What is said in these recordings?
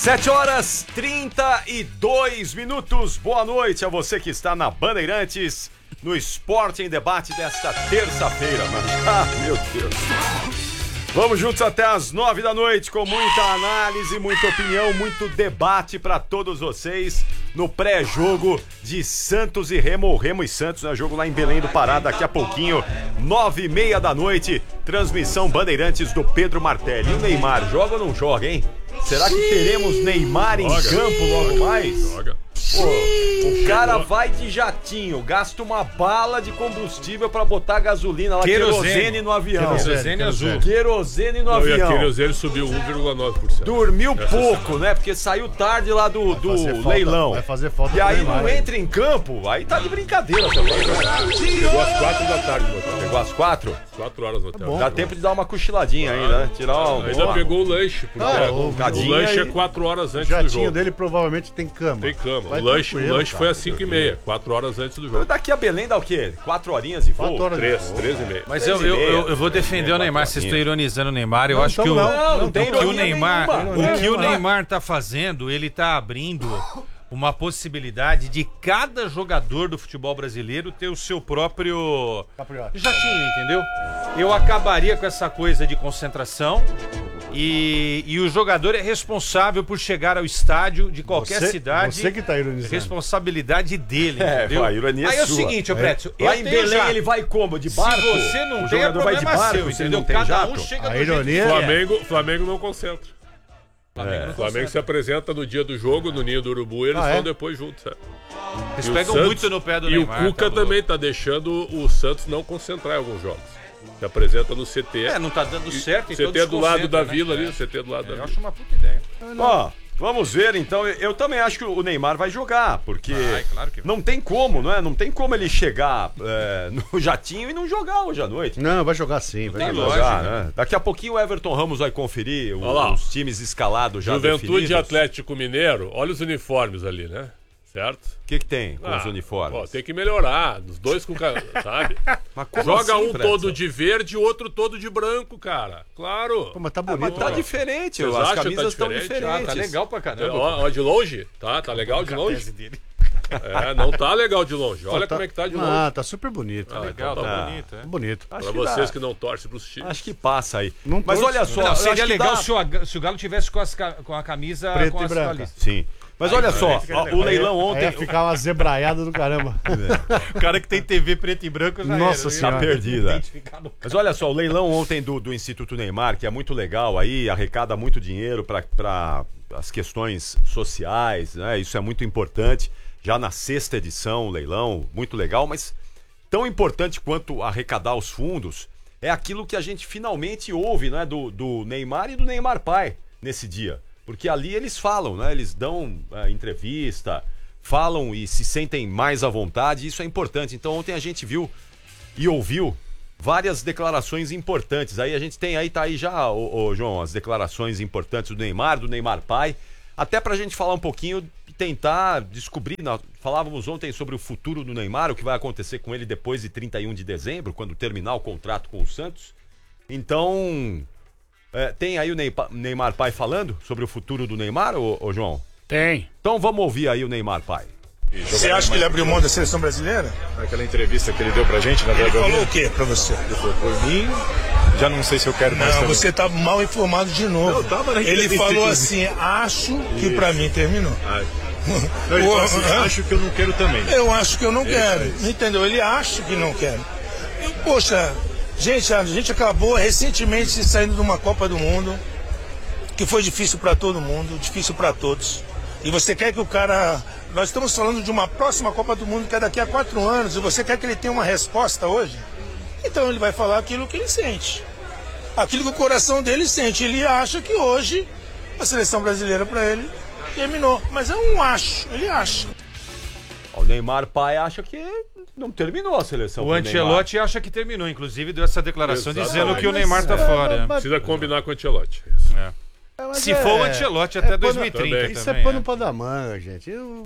7h32. Boa noite a você que está na Bandeirantes, no Esporte em Debate desta terça-feira. Meu Deus. Vamos juntos até as 9 da noite com muita análise, muita opinião, muito debate para todos vocês no pré-jogo de Santos e Remo. Remo e Santos, né? Jogo lá em Belém do Pará daqui a pouquinho, 9h30 da noite. Transmissão Bandeirantes do Pedro Martelli. E o Neymar joga ou não joga, hein? Será que teremos Neymar em campo logo mais? Joga. Pô, o cara vai de jatinho, gasta uma bala de combustível pra botar gasolina lá, querosene no avião. Querosene azul. Querosene no E avião. a querosene subiu 1,9%. Dormiu pouco, né? Porque saiu tarde lá do leilão. Vai fazer falta. E aí não entra em campo, aí tá de brincadeira também. Chegou às 4 da tarde no hotel. Chegou às 4? 4 horas no hotel. Dá tempo de dar uma cochiladinha ainda, né? Tirar um... Ainda pegou o lanche, porque o cadinho lanche aí. é 4 horas O antes do jatinho jogo. dele provavelmente tem cama. Tem cama. Vai O lanche tranquilo, foi cara. às 5h30, 4 horas antes do jogo. Daqui a Belém dá o quê? 4 horinhas de voo? 4 horas. 3h30. Mas eu vou defender o Neymar. Vocês estão ironizando o Neymar. Eu acho que o tem que o ironia Neymar, nenhuma. o que o Neymar tá fazendo, ele tá abrindo uma possibilidade de cada jogador do futebol brasileiro ter o seu próprio Capriote. jatinho, entendeu? Eu acabaria com essa coisa de concentração. E o jogador é responsável por chegar ao estádio de qualquer cidade. Você que tá ironizando. Responsabilidade dele, É, entendeu? a ironia é Aí é o sua. seguinte, ô Prétio, Lá em Belém ele vai como? De barco? Se você não O tem, é jogador vai de problema barco, seu, se entendeu? não tem Cada jato? um chega A do jeito ironia- que quer. Flamengo não concentra. O Flamengo se apresenta no dia do jogo, no Ninho do Urubu, e eles vão depois juntos. Eles E o pegam Santos- muito no pé do E Neymar. o Cuca tá também tá deixando o Santos não concentrar em alguns jogos. Se apresenta no CT. É, não tá dando certo, então CT do lado da desconcentra, né? vila ali, o CT do lado da Eu vila. acho uma puta ideia. Ó, vamos ver então. Eu também acho que o Neymar vai jogar, porque Claro que vai. não tem como, não é? Não tem como ele chegar no jatinho e não jogar hoje à noite. Não, vai jogar sim. Vai Vai jogar. jogar, né? Daqui a pouquinho o Everton Ramos vai conferir Olha lá. os times escalados já Juventude e definidos. Atlético Mineiro, olha os uniformes ali, né? Certo? O que tem com os uniformes? Ó, tem que melhorar, os dois com, sabe? Mas como Joga assim, um Pretzel? todo de verde e o outro todo de branco, cara. Claro. Pô, mas tá Mas bonito. tá né? diferente, Vocês as acham que camisas tá estão diferente? diferentes. Tá legal pra caramba. Ó, de longe? Tá legal de longe? É, não tá legal de longe. Olha como é que tá de longe. Ah, tá super bonito. Legal, então tá tá. bonito, é. Bonito. Acho Pra que vocês dá. que não torcem pros times. Acho que passa aí. Não Mas torço, olha só, Não, eu seria acho que legal dá- se o Galo tivesse com a camisa Preta com e as branca. listas. Sim. Mas olha só, ó, o leilão Aí ontem... ia ficar uma zebraiada do caramba. O cara que tem TV preto e branco já Nossa era. Senhora. Tá perdida. Identificar no- Mas olha só, o leilão ontem do Instituto Neymar, que é muito legal aí, arrecada muito dinheiro para as questões sociais, né? Isso é muito importante. Já na 6ª edição, o leilão, muito legal, mas tão importante quanto arrecadar os fundos é aquilo que a gente finalmente ouve, né? Do Neymar e do Neymar pai nesse dia. Porque ali eles falam, né? Eles dão entrevista, falam e se sentem mais à vontade, e isso é importante. Então ontem a gente viu e ouviu várias declarações importantes. Aí a gente tem aí, tá aí já, ô, João, as declarações importantes do Neymar pai, até pra gente falar um pouquinho e tentar descobrir, falávamos ontem sobre o futuro do Neymar, o que vai acontecer com ele depois de 31 de dezembro, quando terminar o contrato com o Santos. Então, tem aí o Neymar pai falando sobre o futuro do Neymar, ô João? Tem. Então vamos ouvir aí o Neymar pai. Você acha que ele abriu mão da seleção brasileira? Aquela entrevista que ele deu pra gente na Ele Verdade. falou o quê pra você? Ele falou, por mim, já não sei se eu quero mais Não, também. você tá mal informado de novo. Eu tava na Ele entrevista, falou inclusive. assim, acho que pra mim terminou. Não, ele falou assim, acho que eu não quero também. Eu acho que eu não quero. Entendeu? Ele acha que não quer. Poxa, gente, a gente acabou recentemente saindo de uma Copa do Mundo que foi difícil pra todo mundo, difícil pra todos. E você quer que o cara... Nós estamos falando de uma próxima Copa do Mundo que é daqui a 4 anos, e você quer que ele tenha uma resposta hoje? Então ele vai falar aquilo que ele sente. Aquilo que o coração dele sente. Ele acha que hoje a seleção brasileira para ele terminou. Mas eu não acho, ele acha. O Neymar pai acha que não terminou a seleção. O pro Ancelotti acha que terminou, inclusive deu essa declaração Exatamente. dizendo que o Neymar tá fora. Precisa combinar com o Ancelotti. Se for o Ancelotti até pano- 2030 também. Isso também, é pano pra dar manga, gente.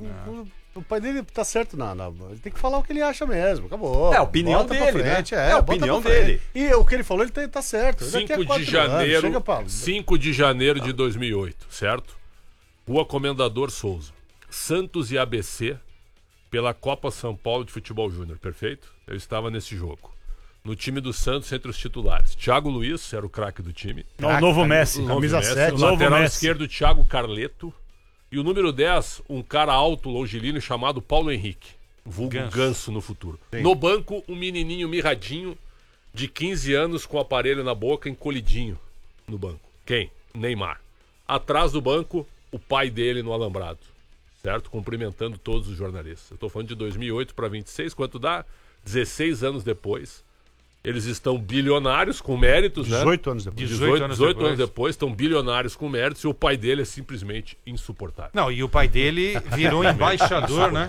O pai dele tá certo, ele tem que falar o que ele acha mesmo. Acabou. É a opinião Bota pra dele, frente, né? É a bota opinião pra frente. dele. E o que ele falou, ele tá certo. Daqui a 5 de 4 anos, janeiro, chega pra... 5 de janeiro de 2008, certo? Rua Comendador Souza. Santos e ABC pela Copa São Paulo de Futebol Júnior, perfeito? Eu estava nesse jogo. No time do Santos, entre os titulares. Thiago Luiz era o craque do time. O novo Messi. Camisa 7. O lateral Messi. esquerdo, Thiago Carleto. E o número 10, um cara alto, longilíneo, chamado Paulo Henrique. Vulgo Ganso no futuro. Sim. No banco, um menininho mirradinho de 15 anos com o aparelho na boca, encolhidinho no banco. Quem? Neymar. Atrás do banco, o pai dele no alambrado. Certo? Cumprimentando todos os jornalistas. Eu tô falando de 2008 para 26, quanto dá? 16 anos depois. Eles estão bilionários com méritos, né? 18 anos depois. 18 anos depois, estão bilionários com méritos e o pai dele é simplesmente insuportável. Não, e o pai dele virou embaixador, né?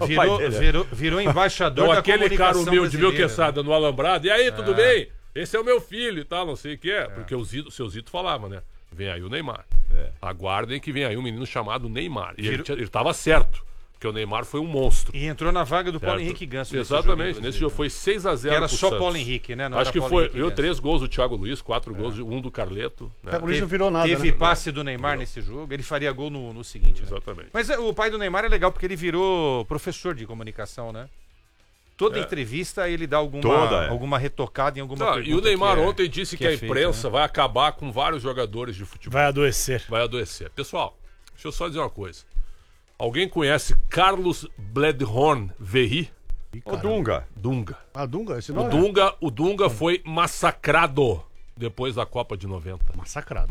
Virou embaixador Então da aquele cara comunicação humilde, viu, brasileira. Quesada, no alambrado, e aí, tudo bem? Esse é o meu filho e tal, não sei o que é. Porque o seu Zito falava, né? Vem aí o Neymar. Aguardem que vem aí um menino chamado Neymar. E ele tava certo. Porque o Neymar foi um monstro. E entrou na vaga do Paulo Certo? Henrique Ganso. Exatamente. Nesse jogo foi 6-0 Que era pro só Santos. Paulo Henrique, né? Não Acho era que Paulo foi. Henrique Eu Ganso. 3 gols do Thiago Luiz, 4 gols, um do Carleto. Né? O Thiago Luiz não virou nada, Teve né? passe do Neymar nesse jogo. Ele faria gol no seguinte. Né? Exatamente. Mas o pai do Neymar é legal porque ele virou professor de comunicação, né? Toda entrevista ele dá alguma retocada em alguma pergunta. E o Neymar que é- ontem disse que é a imprensa feita, né? vai acabar com vários jogadores de futebol. Vai adoecer. Vai adoecer. Pessoal, deixa eu só dizer uma coisa. Alguém conhece Carlos Bledhorn Verri? Ô, Dunga. Dunga. Ah, Dunga, esse O não Dunga foi massacrado depois da Copa de 90. Massacrado.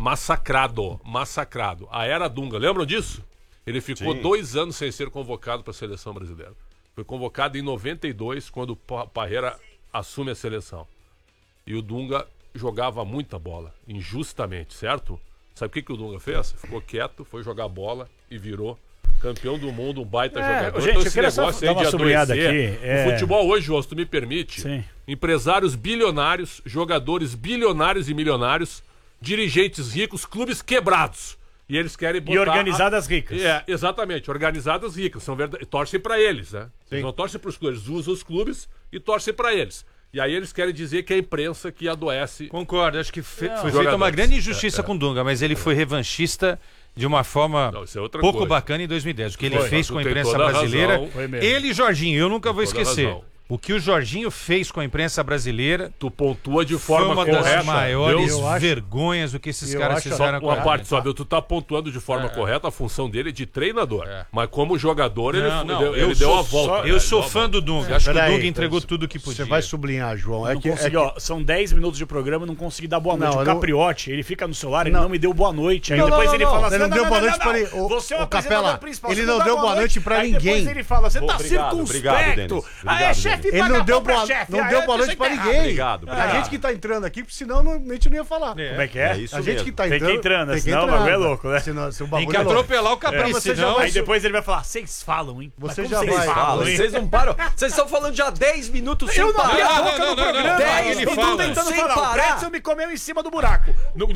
Massacrado. A era Dunga, lembram disso? Ele ficou 2 anos sem ser convocado para a seleção brasileira. Foi convocado em 92, quando o Parreira assume a seleção. E o Dunga jogava muita bola, injustamente, certo? Sabe o que o Dunga fez? Ficou quieto, foi jogar bola e virou campeão do mundo, um baita jogador. Gente, Então eu queria só dar uma sublinhada aqui. O futebol hoje, Jô, se tu me permite, Sim. empresários bilionários, jogadores bilionários e milionários, dirigentes ricos, clubes quebrados. E eles querem botar... E organizadas ricas. Exatamente, organizadas ricas. Torcem pra eles, né? Eles não torcem pros clubes, eles usam os clubes e torcem pra eles. E aí eles querem dizer que é a imprensa que adoece. Concordo, acho que foi feita Jogadores. uma grande injustiça com o Dunga, mas ele foi revanchista de uma forma Não, isso é outra pouco coisa. bacana em 2010. O que ele Foi, fez tu com a tem imprensa toda a brasileira, razão. Foi mesmo. ele e Jorginho, eu nunca vou toda a esquecer. razão. O que o Jorginho fez com a imprensa brasileira Tu pontua de foi forma uma correta. das maiores Eu acho- vergonhas do que esses eu caras acho- fizeram com Uma a parte só, viu? Tu tá pontuando de forma correta, a função dele é de treinador. É. Mas como jogador, ele eu deu sou a volta. Eu sou fã do Dunga. Acho que o Peraí, Dunga entregou tudo o que podia. Você vai sublinhar, João. Não consegui, ó, são 10 minutos de programa, eu não consegui dar boa noite. Não, O eu não- Capriotti, ele fica no celular, ele não me deu boa noite. Aí Não, depois não, ele não, fala ele assim: não deu boa noite não, pra não, ele. Você é o Ô, apresentador Capela, principal, ele você não deu boa noite pra Aí ninguém. depois ele fala: você tá Obrigado, circunspecto. Denis. Ah, é Obrigado, chefe Ele não paga deu pão pra boa, chefe. não Ah, deu é, boa você noite pra tá errado. ninguém. Obrigado, A obrigado. gente que tá entrando aqui, porque senão a gente não ia falar. Como é que é? É isso A gente mesmo. que tá Tem entrando. que ir entrando, tem que senão o entrar, bagulho é louco, né? Senão, se o Tem bagulho que é louco. atropelar o Capricho, você já senão... vai- Aí depois ele vai falar: vocês falam, hein? Você Mas já como vocês vai- falam, hein? Vocês não param. Vocês estão falando já 10 minutos sem Eu não abri a parar. boca no programa. Dez Ele minutos fala tentando sem falar. O parar. Pretzel me comeu em cima do buraco.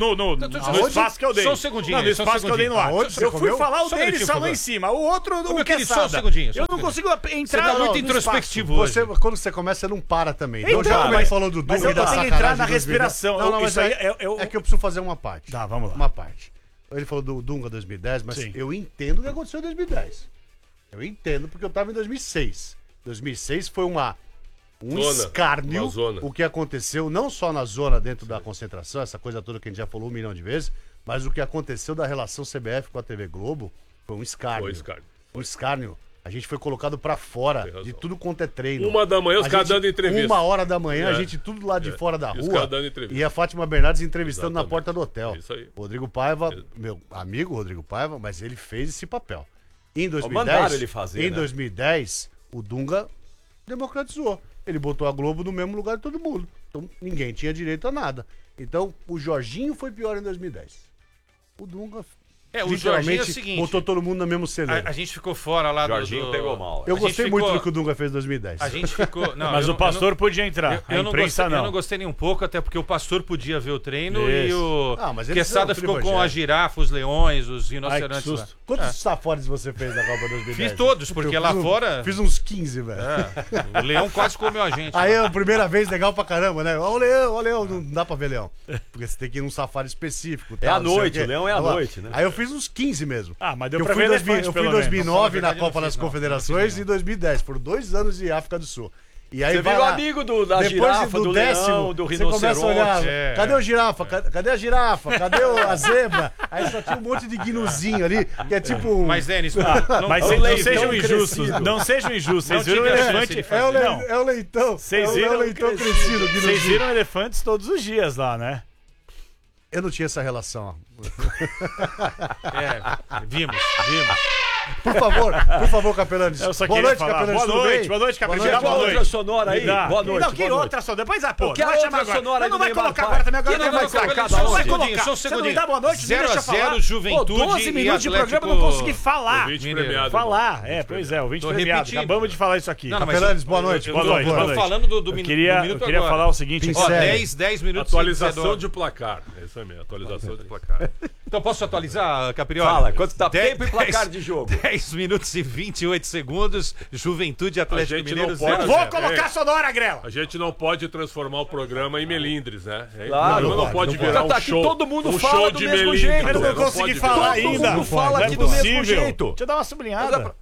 No espaço que eu dei. Só um segundinho Não, no aí, só um espaço que eu dei no ar. segundinho. Aonde você Eu fui comeu? falar o Só um dele, minutinho, falou por em favor. cima. O outro, meu o querido, só um Quesada. segundinho, só um Eu não segundinho. consigo entrar tá muito no introspectivo espaço. hoje. Quando você começa, você não para também. Então, já mas- falou do mas Dunga eu e da tenho que sacanagem entrar na de 2010. respiração. Não, mas Isso aí é que eu preciso fazer uma parte. Tá, vamos lá. Uma parte. Ele falou do Dunga 2010, mas Sim. eu entendo o que aconteceu em 2010. Eu entendo porque eu tava em 2006. 2006 foi um Zona, escárnio uma zona. o que aconteceu, não só na zona dentro da concentração, essa coisa toda que a gente já falou 1 milhão de vezes, mas o que aconteceu da relação CBF com a TV Globo foi um escárnio. Foi escárnio. Um escárnio. A gente foi colocado pra fora Tem razão. de tudo quanto é treino. 1h da manhã, os A caras gente- dando entrevista. 1h da manhã, a É. gente tudo lá de fora da E os rua. caras dando entrevista. E a Fátima Bernardes entrevistando na Exatamente. porta do hotel. Isso aí. Rodrigo Paiva, meu amigo Rodrigo Paiva, mas ele fez esse papel. Em 2010, mandaram ele fazer, em né? 2010, o Dunga democratizou. Ele botou a Globo no mesmo lugar de todo mundo. Então ninguém tinha direito a nada. Então o Jorginho foi pior em 2010. O Dunga É, o Jorginho é o seguinte... botou todo mundo no mesmo celeiro. A gente ficou fora lá Jorginho pegou mal. Eu a gente gostei muito ficou- do que o Dunga fez em 2010. A gente ficou... Não, Mas eu o não- pastor podia entrar. Eu A não imprensa gostei, não. eu não gostei nem um pouco, até porque o pastor podia ver o treino e Isso. o Ah, mas eles Quesada são ficou Felipe com Rogério. a girafa, os leões, os Ai, que rinocerontes lá. susto. Quantos safares você fez na Copa 2010? Fiz todos, porque Eu lá fiz um- fora- Fiz uns 15, velho. O leão quase comeu a gente. Aí é a primeira vez legal pra caramba, né? Ó o leão, não dá pra ver leão. Porque você tem que ir num safari específico. É tal, à não sei noite, quê. o leão é à Olha lá. noite, né? Aí eu fiz uns 15 mesmo. Ah, mas deu Eu pra fui ver em elefante, eu fui pelo em menos. 2009 na Não, Copa das não, Confederações e em 2010. Foram 2 anos de África do Sul. E aí Você vai virou lá, amigo da depois girafa, do décimo, leão, do você começa a olhar, rinoceronte. cadê o girafa? Cadê a girafa? Cadê a zebra? Aí só tinha um monte de gnuzinho ali, que é tipo um... Mas, Denis, Mas É um não leitão sejam injustos. crescido. Não sejam injustos. Vocês Não viram tive a chance elefante. de fazer. Não. É o leitão. Vocês É viram o leitão crescido, Vocês gnuzinho. viram elefantes todos os dias lá, né? Eu não tinha essa relação. vimos. Por favor, Capelanes. Eu só Boa queria noite, falar. Capelanes. Boa tudo noite, bem? boa noite, Capelanes. Quer Boa uma noite. outra sonora aí? Me dá. Boa noite. Não, que boa noite. outra só? Depois, pô. Eu quero não vai chamar outra agora. sonora aí Não do vai Neymar, colocar pai. agora também. Agora Que não vai não vai colocar. colocar, Não vai só um colocar. segundinho, Você não me dá boa noite, 0 não a deixa 0 falar. Juventude Pô, 12 e minutos de Atlético programa, eu não consegui falar. Ouvinte Mineiro. premiado. Falar. Pois é, ouvinte Tô premiado. repetindo. Acabamos de falar isso aqui. Não, mas Capelanes, boa noite. eu Boa tô- noite, eu boa tô noite. falando do Eu minuto queria agora. falar o seguinte. Pincel. Ó, Sério. 10 minutos. Atualização de placar. É isso aí mesmo, atualização de placar. Então posso atualizar, Caprioli? Fala, quanto tá 10 tempo e placar de jogo? 10 minutos e 28 segundos. Juventude e Atlético gente Mineiro não pode- 0 a Vou 0. colocar a sonora, Grela. A gente não pode transformar o programa em melindres, né? Claro, o programa não pode virar Tá um aqui, show. todo mundo um fala show do de mesmo melindres. jeito. Eu não pode consegui virar. falar Todo ainda. mundo fala Não é aqui do mesmo possível. jeito. Deixa eu dar uma sublinhada.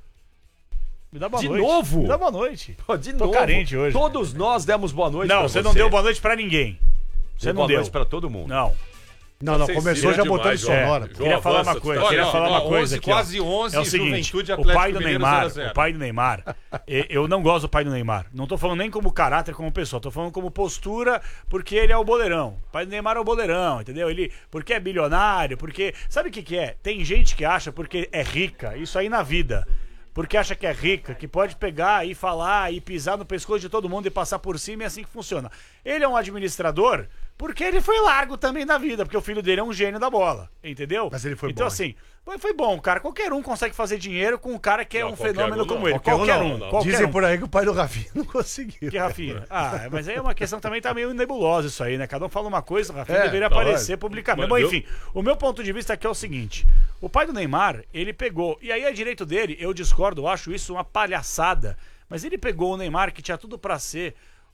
Me dá boa De noite. novo? Me dá boa noite. Pô, de Tô novo. carente hoje. Todos nós demos boa noite Não, pra você não deu boa noite pra ninguém. Você Deu não boa deu. noite pra todo mundo. Não. Não, Vocês começou já viram botando demais, João. sonora. João, Queria falar avança, uma coisa, tá? queria Olha, falar uma ó, coisa 11, aqui, ó. quase 11, É o seguinte, Juventude, o Atlético pai do Mineiro, Neymar, 0 a 0. o pai do Neymar, eu não gosto do pai do Neymar. Não tô falando nem como caráter, como pessoa, tô falando como postura, porque ele é o boleirão. O pai do Neymar é o boleirão, entendeu? Ele, porque é bilionário, porque... Sabe o que que é? Tem gente que acha porque é rica, isso aí na vida. Porque acha que é rica, que pode pegar e falar e pisar no pescoço de todo mundo e passar por cima, e é assim que funciona. Ele é um administrador porque ele foi largo também na vida, porque o filho dele é um gênio da bola, entendeu? Mas ele foi então, bom, assim, foi bom, cara. Qualquer um consegue fazer dinheiro com um cara que é Não, um qualquer fenômeno um como não. ele. Qualquer Qualquer um um. não. Qualquer Dizem um. por aí que o pai do Rafinha não conseguiu. Que Rafinha? Ah, mas aí é uma questão também, tá meio nebulosa isso aí, né? Cada um fala uma coisa, o Rafinha É, deveria tá, aparecer publicamente. Mas Bom, viu? enfim, o meu ponto de vista aqui é o seguinte: o pai do Neymar, ele pegou, e aí é direito dele, eu discordo, eu acho isso uma palhaçada, mas ele pegou o Neymar, que tinha tudo pra ser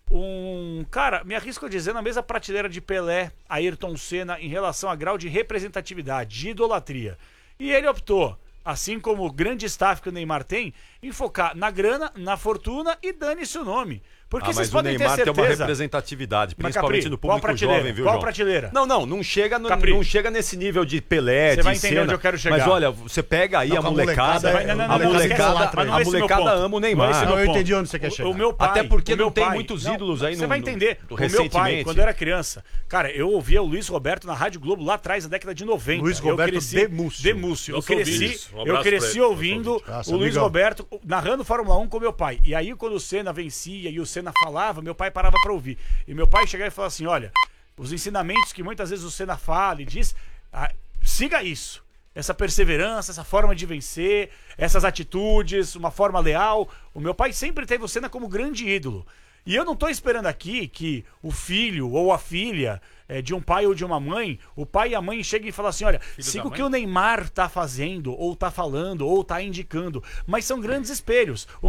cara, me arrisco a dizer, na mesma prateleira de Pelé, Ayrton Senna, em relação a grau de representatividade, de idolatria. E ele optou, assim como o grande staff que o Neymar tem, em focar na grana, na fortuna e dane-se o nome. Porque Mas vocês o podem ter Neymar tem certeza... uma representatividade, Mas, principalmente Capri, no qual público prateleira? jovem, viu, Qual João? prateleira? Não chega, Capri. não chega nesse nível de Pelé, Você de vai entender Senna. onde eu quero chegar. Mas olha, você pega aí Não, a com a molecada, molecada, Não, a molecada, mas não é a esse meu molecada ponto. ama o Não é Neymar. esse Não, meu eu ponto. entendi onde você quer chegar. O meu pai, Até porque o meu não tem pai- muitos não, ídolos aí Você no- vai entender. no- O meu pai, recentemente. quando eu era criança, cara, eu ouvia o Luiz Roberto na Rádio Globo lá atrás, na década de 90. Luiz Eu Roberto cresci- Demúcio. Demúcio. Eu Nosso ouvinte. cresci, Um abraço eu cresci pra ele, nosso ouvindo ouvinte. Nossa, o Luiz amigão. Roberto narrando Fórmula 1 com meu pai. E aí, quando o Senna vencia e o Senna falava, meu pai parava pra ouvir. E meu pai chegava e falava assim: olha, os ensinamentos que muitas vezes o Senna fala e diz, siga isso. Essa perseverança, essa forma de vencer, essas atitudes, uma forma leal. O meu pai sempre teve o Senna como grande ídolo. E eu não tô esperando aqui que o filho ou a filha de um pai ou de uma mãe, o pai e a mãe cheguem e falem assim: olha, siga o que o Neymar tá fazendo, ou tá falando, ou tá indicando. Mas são grandes espelhos.